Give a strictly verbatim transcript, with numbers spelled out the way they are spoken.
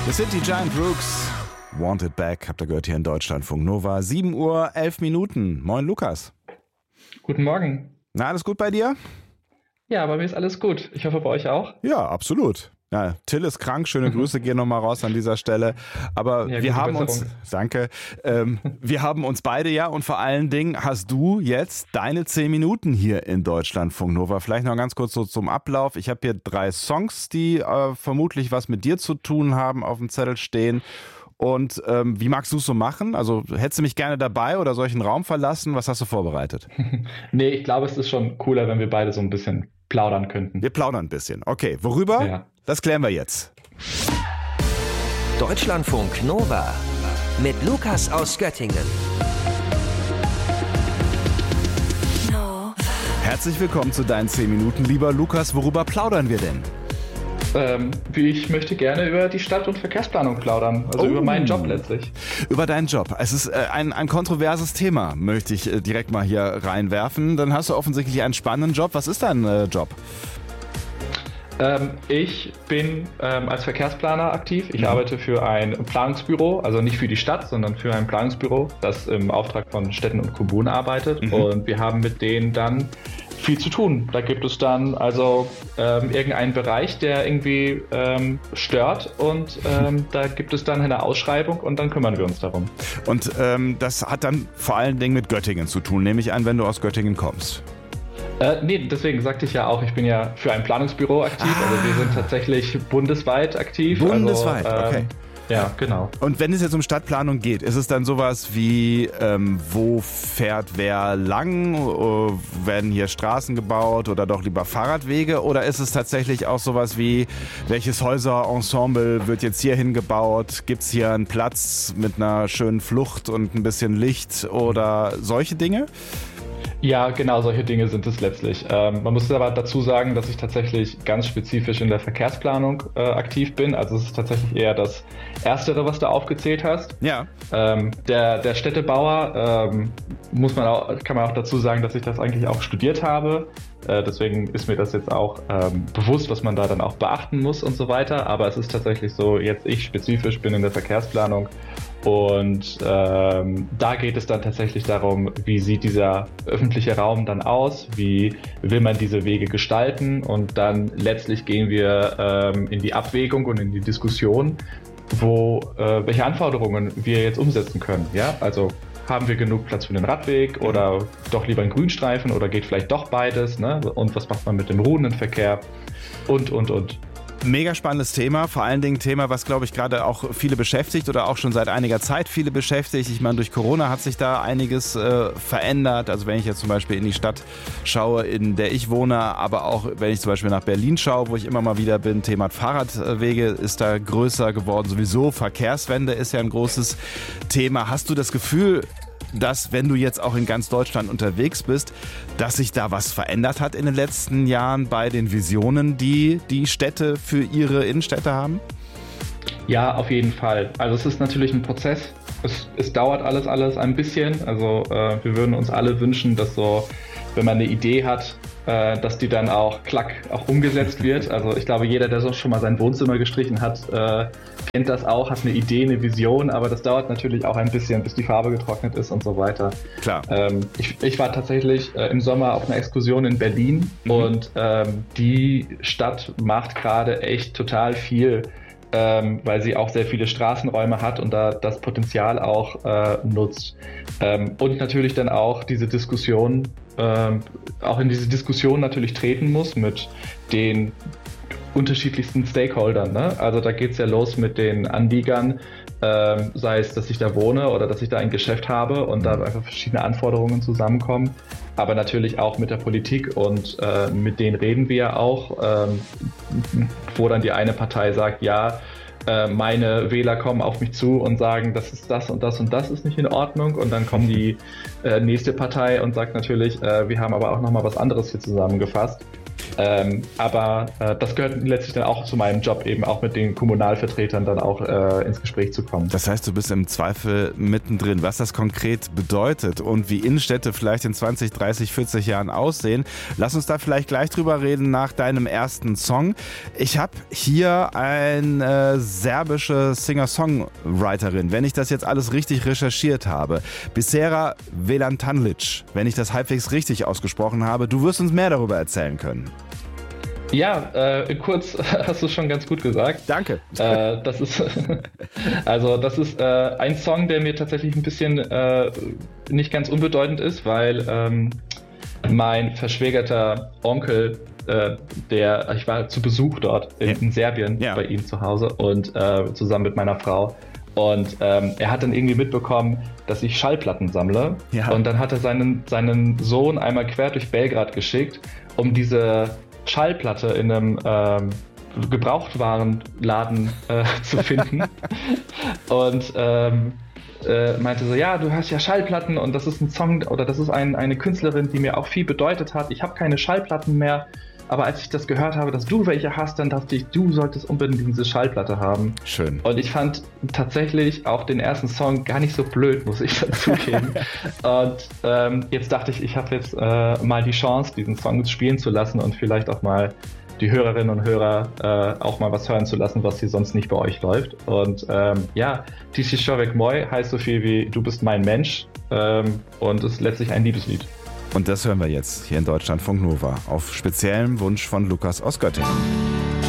Das sind die Giant Rooks. Wanted Back, habt ihr gehört hier in Deutschlandfunk Nova. sieben Uhr elf Minuten. Moin Lukas. Guten Morgen. Na, alles gut bei dir? Ja, bei mir ist alles gut. Ich hoffe, bei euch auch? Ja, absolut. Ja, Till ist krank, schöne Grüße gehen nochmal raus an dieser Stelle. Aber ja, wir haben uns, danke, ähm, wir haben uns beide ja und vor allen Dingen hast du jetzt deine zehn Minuten hier in Deutschlandfunk Nova. Vielleicht noch ganz kurz so zum Ablauf. Ich habe hier drei Songs, die äh, vermutlich was mit dir zu tun haben, auf dem Zettel stehen. Und ähm, wie magst du es so machen? Also hättest du mich gerne dabei oder soll ich einen Raum verlassen? Was hast du vorbereitet? Nee, ich glaube, es ist schon cooler, wenn wir beide so ein bisschen plaudern könnten. Wir plaudern ein bisschen. Okay, worüber? Ja. Das klären wir jetzt. Deutschlandfunk Nova mit Lukas aus Göttingen. No. Herzlich willkommen zu deinen zehn Minuten. Lieber Lukas, worüber plaudern wir denn? Ähm, ich möchte gerne über die Stadt- und Verkehrsplanung plaudern, also oh. über meinen Job letztlich. Über deinen Job. Es ist äh, ein, ein kontroverses Thema, möchte ich äh, direkt mal hier reinwerfen. Dann hast du offensichtlich einen spannenden Job. Was ist dein äh, Job? Ähm, ich bin ähm, als Verkehrsplaner aktiv. Ich mhm. arbeite für ein Planungsbüro, also nicht für die Stadt, sondern für ein Planungsbüro, das im Auftrag von Städten und Kommunen arbeitet. Mhm. Und wir haben mit denen dann viel zu tun. Da gibt es dann also ähm, irgendeinen Bereich, der irgendwie ähm, stört und ähm, da gibt es dann eine Ausschreibung und dann kümmern wir uns darum. Und ähm, das hat dann vor allen Dingen mit Göttingen zu tun, nehme ich an, wenn du aus Göttingen kommst. Äh, nee, deswegen sagte ich ja auch, ich bin ja für ein Planungsbüro aktiv, ah. also wir sind tatsächlich bundesweit aktiv. Bundesweit, also, ähm, okay. Ja, genau. Und wenn es jetzt um Stadtplanung geht, ist es dann sowas wie, ähm, wo fährt wer lang, äh, werden hier Straßen gebaut oder doch lieber Fahrradwege? Oder ist es tatsächlich auch sowas wie, welches Häuserensemble wird jetzt hier hingebaut? Gibt es hier einen Platz mit einer schönen Flucht und ein bisschen Licht oder solche Dinge? Ja, genau, solche Dinge sind es letztlich. Ähm, man muss aber dazu sagen, dass ich tatsächlich ganz spezifisch in der Verkehrsplanung äh, aktiv bin. Also es ist tatsächlich eher das Erstere, was du aufgezählt hast. Ja. Ähm, der, der Städtebauer, ähm, muss man auch, kann man auch dazu sagen, dass ich das eigentlich auch studiert habe. Äh, deswegen ist mir das jetzt auch ähm, bewusst, was man da dann auch beachten muss und so weiter. Aber es ist tatsächlich so, jetzt ich spezifisch bin in der Verkehrsplanung. Und ähm, da geht es dann tatsächlich darum, wie sieht dieser öffentliche Raum dann aus, wie will man diese Wege gestalten und dann letztlich gehen wir ähm, in die Abwägung und in die Diskussion, wo äh, welche Anforderungen wir jetzt umsetzen können. Ja, also haben wir genug Platz für den Radweg oder doch lieber einen Grünstreifen oder geht vielleicht doch beides, ne? Und was macht man mit dem ruhenden Verkehr und und und. Mega spannendes Thema, vor allen Dingen ein Thema, was, glaube ich, gerade auch viele beschäftigt oder auch schon seit einiger Zeit viele beschäftigt. Ich meine, durch Corona hat sich da einiges äh, verändert. Also wenn ich jetzt zum Beispiel in die Stadt schaue, in der ich wohne, aber auch wenn ich zum Beispiel nach Berlin schaue, wo ich immer mal wieder bin, Thema Fahrradwege ist da größer geworden. Sowieso Verkehrswende ist ja ein großes Thema. Hast du das Gefühl, dass, wenn du jetzt auch in ganz Deutschland unterwegs bist, dass sich da was verändert hat in den letzten Jahren bei den Visionen, die die Städte für ihre Innenstädte haben? Ja, auf jeden Fall. Also es ist natürlich ein Prozess. Es, es dauert alles, alles ein bisschen. Also äh, wir würden uns alle wünschen, dass so, wenn man eine Idee hat, äh, dass die dann auch klack auch umgesetzt wird. Also ich glaube, jeder, der so schon mal sein Wohnzimmer gestrichen hat, äh, kennt das auch, hat eine Idee, eine Vision, aber das dauert natürlich auch ein bisschen, bis die Farbe getrocknet ist und so weiter. Klar. Ähm, ich, ich war tatsächlich äh, im Sommer auf einer Exkursion in Berlin mhm. und ähm, die Stadt macht gerade echt total viel, ähm, weil sie auch sehr viele Straßenräume hat und da das Potenzial auch äh, nutzt. Ähm, und natürlich dann auch diese Diskussion, ähm, auch in diese Diskussion natürlich treten muss mit den unterschiedlichsten Stakeholdern. Ne? Also da geht es ja los mit den Anliegern, ähm, sei es, dass ich da wohne oder dass ich da ein Geschäft habe und da einfach verschiedene Anforderungen zusammenkommen, aber natürlich auch mit der Politik und äh, mit denen reden wir auch, ähm, wo dann die eine Partei sagt, ja, äh, meine Wähler kommen auf mich zu und sagen, das ist das und das und das ist nicht in Ordnung und dann kommt die äh, nächste Partei und sagt natürlich, äh, wir haben aber auch nochmal was anderes hier zusammengefasst. Ähm, aber äh, das gehört letztlich dann auch zu meinem Job, eben auch mit den Kommunalvertretern dann auch äh, ins Gespräch zu kommen. Das heißt, du bist im Zweifel mittendrin. Was das konkret bedeutet und wie Innenstädte vielleicht in zwanzig, dreißig, vierzig Jahren aussehen, lass uns da vielleicht gleich drüber reden nach deinem ersten Song. Ich habe hier eine serbische Singer-Songwriterin, wenn ich das jetzt alles richtig recherchiert habe. Bisera Velantanlic, wenn ich das halbwegs richtig ausgesprochen habe. Du wirst uns mehr darüber erzählen können. Ja, äh, kurz hast du schon ganz gut gesagt. Danke. Äh, das ist also das ist äh, ein Song, der mir tatsächlich ein bisschen äh, nicht ganz unbedeutend ist, weil ähm, mein verschwägerter Onkel, äh, der ich war zu Besuch dort in, ja. in Serbien ja. bei ihm zu Hause und äh, zusammen mit meiner Frau. Und ähm, er hat dann irgendwie mitbekommen, dass ich Schallplatten sammle. Ja. Und dann hat er seinen, seinen Sohn einmal quer durch Belgrad geschickt, um diese Schallplatte in einem ähm, Gebrauchtwarenladen äh, zu finden. Und ähm, äh, meinte so, ja, du hast ja Schallplatten und das ist ein Song oder das ist ein, eine Künstlerin, die mir auch viel bedeutet hat. Ich habe keine Schallplatten mehr. Aber als ich das gehört habe, dass du welche hast, dann dachte ich, du solltest unbedingt diese Schallplatte haben. Schön. Und ich fand tatsächlich auch den ersten Song gar nicht so blöd, muss ich dazugeben. Und ähm, jetzt dachte ich, ich habe jetzt äh, mal die Chance, diesen Song spielen zu lassen und vielleicht auch mal die Hörerinnen und Hörer äh, auch mal was hören zu lassen, was hier sonst nicht bei euch läuft. Und ähm, ja, Ti si čovjek moj heißt so viel wie Du bist mein Mensch ähm, und ist letztlich ein Liebeslied. Und das hören wir jetzt hier in Deutschlandfunk Nova auf speziellem Wunsch von Lukas aus Göttingen.